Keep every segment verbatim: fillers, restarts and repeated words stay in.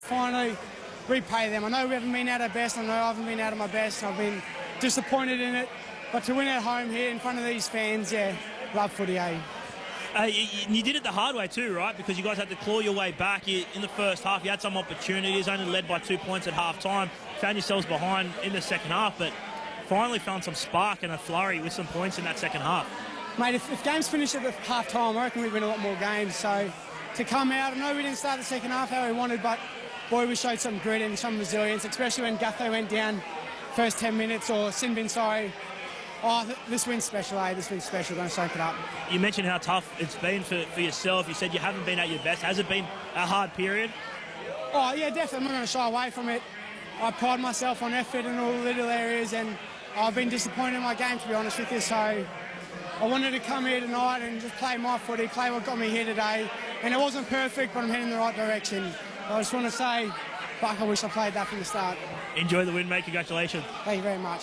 finally repay them. I know we haven't been at our best. I know I haven't been out of my best. I've been disappointed in it. But to win at home here in front of these fans, yeah, love footy, eh? Uh, you, you did it the hard way too, right? Because you guys had to claw your way back. You, in the first half, you had some opportunities, only led by two points at half-time. Found yourselves behind in the second half, but finally found some spark and a flurry with some points in that second half. Mate, if, if games finish at the half-time, I reckon we'd win a lot more games. So to come out, I know we didn't start the second half how we wanted, but boy, we showed some grit and some resilience, especially when Gutho went down first ten minutes, or Sinbin, sorry. Oh, th this win's special, eh? This win's special. Going to soak it up. You mentioned how tough it's been for, for yourself. You said you haven't been at your best. Has it been a hard period? Oh, yeah, definitely. I'm not going to shy away from it. I pride myself on effort in all the little areas, and I've been disappointed in my game, to be honest with you. So I wanted to come here tonight and just play my footy, play what got me here today. And it wasn't perfect, but I'm heading in the right direction. I just want to say, fuck, I wish I played that from the start. Enjoy the win, mate. Congratulations. Thank you very much.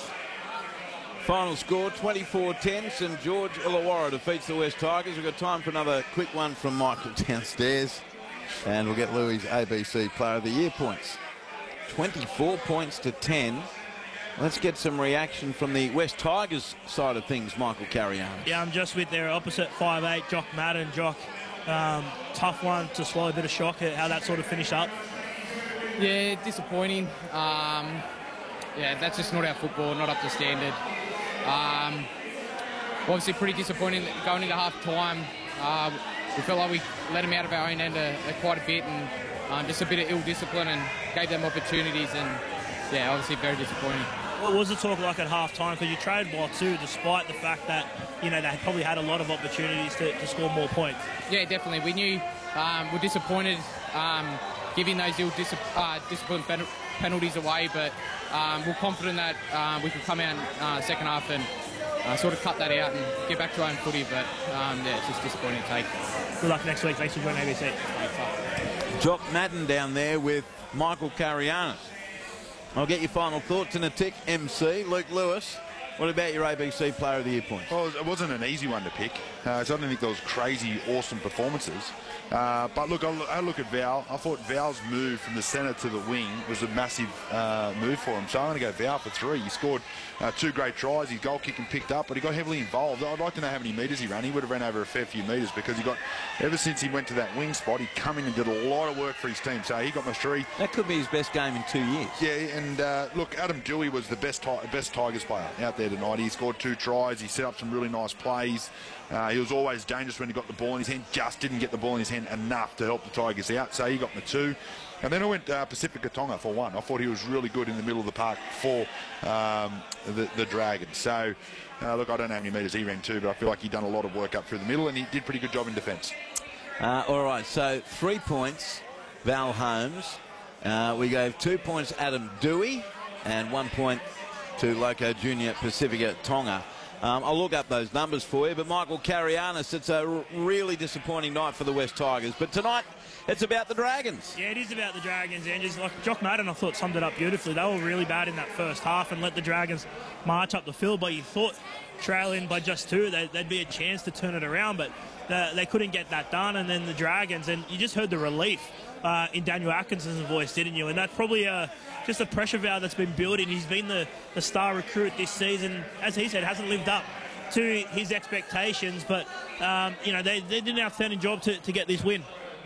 Final score, twenty-four ten. St George Illawarra defeats the West Tigers. We've got time for another quick one from Michael downstairs. And we'll get Louis' A B C Player of the Year points. twenty-four points to ten. Let's get some reaction from the West Tigers side of things, Michael Cariano. Yeah, I'm just with their opposite, five eight, Jock Madden. Jock, um, tough one to swallow, a bit of shock at how that sort of finished up. Yeah, disappointing. Um, yeah, that's just not our football, not up to standard. Um, obviously pretty disappointing going into half-time. Uh, we felt like we let them out of our own end a, a quite a bit, and um, just a bit of ill discipline, and gave them opportunities, and yeah, obviously very disappointing. What was the talk like at half-time? Because you traded well too, despite the fact that, you know, they had probably had a lot of opportunities to, to score more points. Yeah, definitely. We knew um, we're disappointed um, giving those ill dis uh, discipline pen penalties away, but um, we're confident that uh, we can come out in uh, second half and uh, sort of cut that out and get back to our own footy. But um, yeah, it's just disappointing to take. Good luck next week. Thanks for joining A B C. Jock Madden down there with Michael Carianis. I'll get your final thoughts in a tick. M C, Luke Lewis. What about your A B C Player of the Year points? Well, it wasn't an easy one to pick. Uh, so I don't think there was crazy, awesome performances. Uh, but look, I look at Val. I thought Val's move from the centre to the wing was a massive uh, move for him. So I'm going to go Val for three. He scored uh, two great tries. His goal kicking picked up, but he got heavily involved. I'd like to know how many metres he ran. He would have ran over a fair few metres, because he got, ever since he went to that wing spot, he come in and did a lot of work for his team. So he got my three. That could be his best game in two years. Yeah, and uh, look, Adam Dewey was the best best Tigers player out there tonight. He scored two tries. He set up some really nice plays. Uh, he was always dangerous when he got the ball in his hand. Just didn't get the ball in his hand enough to help the Tigers out. So he got my two. And then I went uh, Pacifica Tonga for one. I thought he was really good in the middle of the park for um, the, the Dragons. So, uh, look, I don't know how many metres he ran too, but I feel like he'd done a lot of work up through the middle, and he did a pretty good job in defence. Uh, all right, so three points, Val Holmes. Uh, we gave two points Adam Dewey and one point to Loco Junior Pacifica Tonga. Um, I'll look up those numbers for you, but Michael Carianis, it's a really disappointing night for the West Tigers. But tonight, it's about the Dragons. Yeah, it is about the Dragons, and just like Jock Madden, I thought summed it up beautifully. They were really bad in that first half and let the Dragons march up the field, but you thought trailing by just two, they, they'd be a chance to turn it around, but they, they couldn't get that done. And then the Dragons, and you just heard the relief uh, in Daniel Atkinson's voice, didn't you? And that's probably a just a pressure valve that's been building. He's been the, the star recruit this season. As he said, hasn't lived up to his expectations, but, um, you know, they, they did an outstanding job to, to get this win.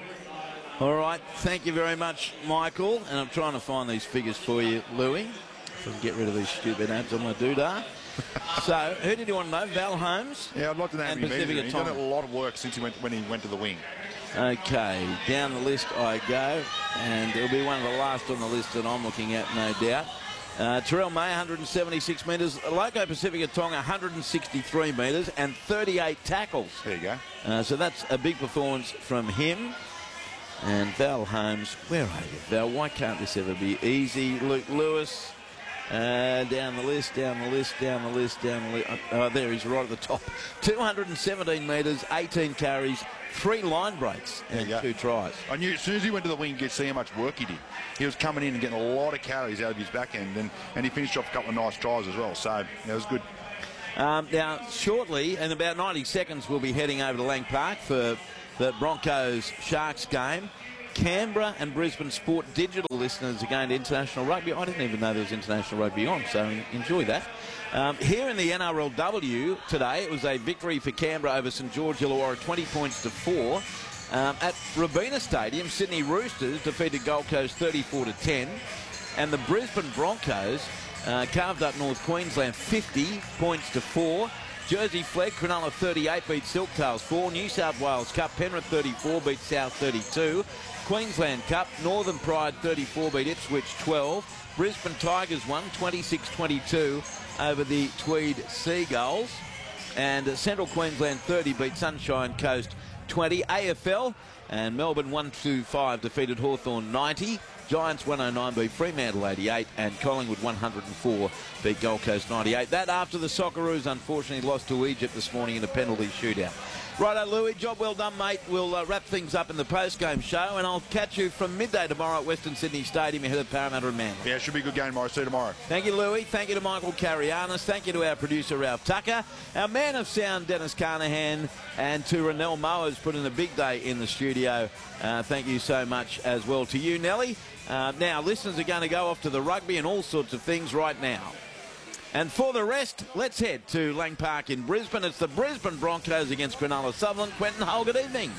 All right, thank you very much, Michael. And I'm trying to find these figures for you, Louis, if I can get rid of these stupid ads on my doodah. So, who did you want to know? Val Holmes? Yeah, I'd like to know how many metres. He's done a lot of work since he went when he went to the wing. Okay, down the list I go, and it'll be one of the last on the list that I'm looking at, no doubt. Uh, Terrell May, one hundred seventy-six metres. Loco Pacifica Tonga, one hundred sixty-three metres and thirty-eight tackles. There you go. Uh, so that's a big performance from him. And Val Holmes, where are you, Val? Why can't this ever be easy? Luke Lewis, uh, down the list, down the list, down the list, down the list. Oh, there he's right at the top. two hundred seventeen metres, eighteen carries, three line breaks and two tries. I knew as soon as he went to the wing, you could see how much work he did. He was coming in and getting a lot of carries out of his back end, and, and he finished off a couple of nice tries as well. So it was good. Um, now, shortly, in about ninety seconds, we'll be heading over to Lang Park for the Broncos-Sharks game. Canberra and Brisbane Sport Digital listeners are going to international rugby. I didn't even know there was international rugby on, so enjoy that. Um, here in the N R L W today, it was a victory for Canberra over St George Illawarra, twenty points to four. Um, at Robina Stadium, Sydney Roosters defeated Gold Coast thirty-four to ten. And the Brisbane Broncos uh, carved up North Queensland fifty points to four. Jersey Flegg, Cronulla thirty-eight beat Silktails four. New South Wales Cup, Penrith thirty-four beat South thirty-two. Queensland Cup, Northern Pride thirty-four beat Ipswich twelve. Brisbane Tigers won twenty-six twenty-two over the Tweed Seagulls. And Central Queensland thirty beat Sunshine Coast twenty. A F L and Melbourne one two five defeated Hawthorn ninety. Giants one oh nine beat Fremantle eighty-eight, and Collingwood one oh four beat Gold Coast ninety-eight. That after the Socceroos unfortunately lost to Egypt this morning in a penalty shootout. Righto, Louis, job well done, mate. We'll uh, wrap things up in the post-game show, and I'll catch you from midday tomorrow at Western Sydney Stadium ahead of Parramatta and Manly. Yeah, it should be a good game tomorrow. See you tomorrow. Thank you, Louis. Thank you to Michael Carianis. Thank you to our producer, Ralph Tucker. Our man of sound, Dennis Carnahan. And to Renell Mowers, put in a big day in the studio. Uh, thank you so much as well to you, Nelly. Uh, now, listeners are going to go off to the rugby and all sorts of things right now. And for the rest, let's head to Lang Park in Brisbane. It's the Brisbane Broncos against Cronulla Sutherland. Quentin Hull, good evening.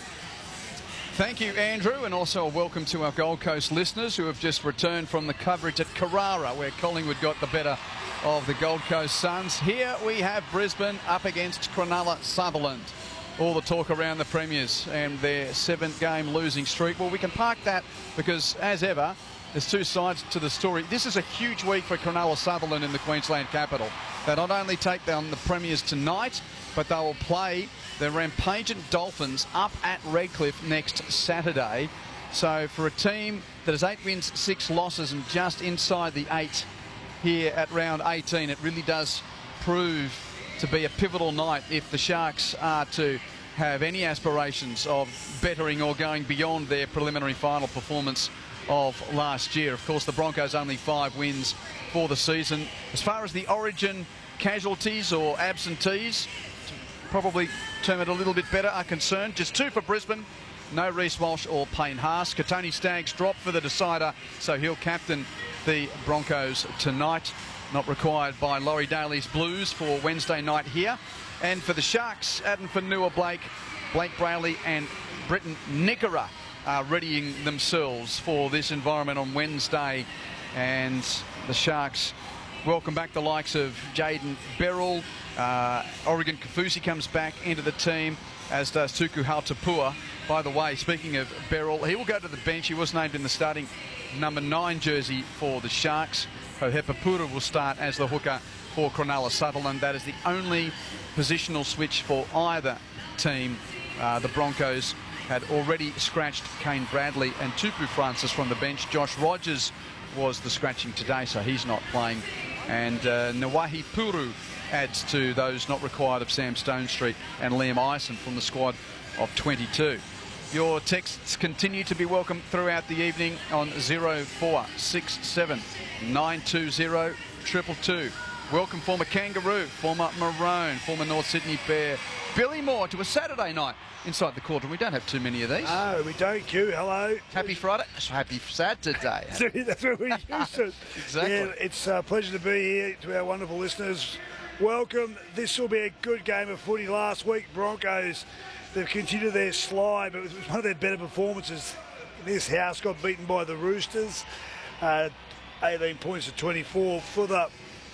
Thank you, Andrew, and also a welcome to our Gold Coast listeners who have just returned from the coverage at Carrara, where Collingwood got the better of the Gold Coast Suns. Here we have Brisbane up against Cronulla Sutherland. All the talk around the Premiers and their seven-game losing streak. Well, we can park that because, as ever, there's two sides to the story. This is a huge week for Cronulla Sutherland in the Queensland capital. They not only take down the Premiers tonight, but they will play the rampaging Dolphins up at Redcliffe next Saturday. So for a team that has eight wins, six losses, and just inside the eight here at round eighteen, it really does prove to be a pivotal night if the Sharks are to have any aspirations of bettering or going beyond their preliminary final performance of last year. Of course, the Broncos only five wins for the season. As far as the Origin casualties or absentees, to probably term it a little bit better, are concerned, just two for Brisbane. No Reece Walsh or Payne Haas. Katoni Staggs dropped for the decider, so he'll captain the Broncos tonight. Not required by Laurie Daly's Blues for Wednesday night here. And for the Sharks, Adam Fanua-Blake, Blake Brayley and Britton Nickera are readying themselves for this environment on Wednesday. And the Sharks welcome back the likes of Jaden Beryl. Uh, Oregon Kafusi comes back into the team, as does Tuku Hautapua. By the way, speaking of Beryl, he will go to the bench. He was named in the starting number nine jersey for the Sharks. Hohepapura will start as the hooker for Cronulla Sutherland. That is the only positional switch for either team. Uh, the Broncos had already scratched Kane Bradley and Tupu Francis from the bench. Josh Rogers was the scratching today, so he's not playing. And uh, Nawahi Puru adds to those not required of Sam Stonestreet and Liam Ison from the squad of twenty-two. Your texts continue to be welcome throughout the evening on zero four six seven nine two zero two two two. Welcome former Kangaroo, former Maroon, former North Sydney Bear, Billy Moore, to a Saturday night inside the Cauldron. We don't have too many of these. No, we don't, Q. Hello. Happy Friday. Happy Saturday. That's what we used to. Exactly. Yeah, it's a pleasure to be here to our wonderful listeners. Welcome. This will be a good game of footy. Last week, Broncos, they've continued their slide, but it was one of their better performances. This house got beaten by the Roosters, uh, eighteen points to twenty-four for the,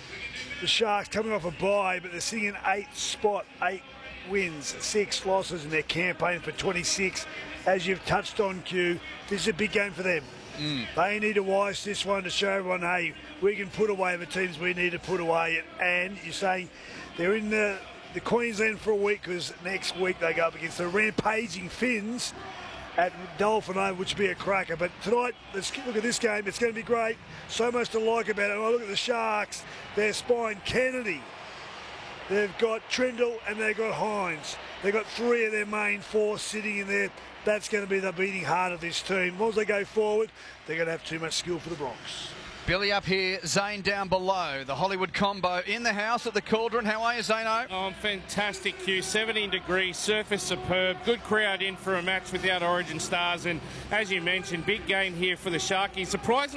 the Sharks, coming off a bye, but they're sitting in eighth spot, eight wins, six losses in their campaign for twenty-six. As you've touched on, Q, this is a big game for them. Mm. They need to wise this one to show everyone, hey, we can put away the teams we need to put away. And you're saying they're in the, the Queensland for a week, because next week they go up against the rampaging Finns at Dolphin Oval, which will be a cracker. But tonight, let's look at this game. It's going to be great. So much to like about it. When I look at the Sharks, their spine, Kennedy. They've got Trindle and they've got Hines. They've got three of their main four sitting in there. That's going to be the beating heart of this team. Once they go forward, they're going to have too much skill for the Bronx. Billy up here, Zane down below. The Hollywood combo in the house at the Cauldron. How are you, Zano? Oh, fantastic, Q. seventeen degrees, surface superb. Good crowd in for a match without Origin stars. And as you mentioned, big game here for the Sharkies. Surprisingly,